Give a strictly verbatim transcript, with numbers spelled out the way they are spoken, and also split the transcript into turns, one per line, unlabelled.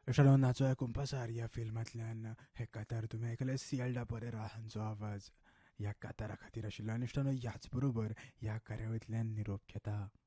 इश्टानो nacho कुंपासार ह्या फिल्मांतल्यान हे कातार तुमी आयकले सिएल्डा परेरा हांचो आवाज ह्या कातारा खातीर आशिल्लो आनी इश्टानो ह्याच बरोबर ह्या कार्यावळींतल्यान निरोप घेता.